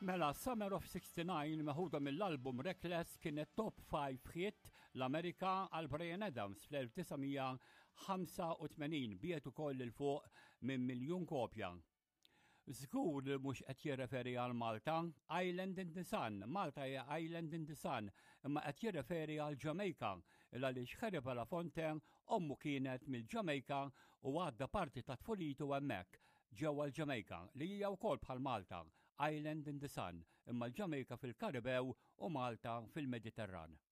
Mela Summer of '69 meħuda mill-album Reckless kienet top 5 hit l-Amerika għal Bryan Adams fl-1985 biet ukoll il fuq minn 1,000,000 kopja. Żgur li mhux qed jirreferi għal Malta, Island in the Sun, Malta hija Island in the Sun, imma qed jirreferi għal Ġamejka għaliex Harry Belafonte ommu kienet mill-Ġamejka u għadda parti ta' tfulitu hemmhekk ġewwa l-Ġamejka li hija wkoll bħal Malta, Island in the Sun, imma l-Ġamejka fil-Karibew u Malta fil-Mediterran.